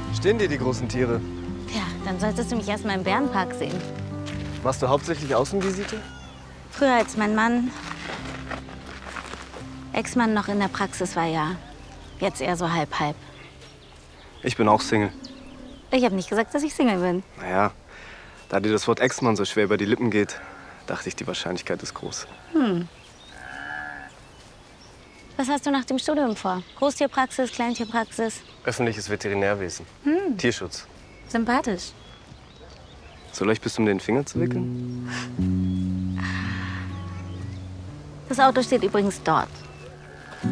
Stehen dir die großen Tiere? Ja, dann solltest du mich erst mal im Bärenpark sehen. Machst du hauptsächlich Außenvisite? Früher als mein Mann, Ex-Mann noch in der Praxis war, ja. Jetzt eher so halb-halb. Ich bin auch Single. Ich habe nicht gesagt, dass ich Single bin. Naja, da dir das Wort Ex-Mann so schwer über die Lippen geht, dachte ich, die Wahrscheinlichkeit ist groß. Was hast du nach dem Studium vor? Großtierpraxis, Kleintierpraxis? Öffentliches Veterinärwesen. Tierschutz. Sympathisch. Soll ich bis um den Finger zu wickeln? Das Auto steht übrigens dort.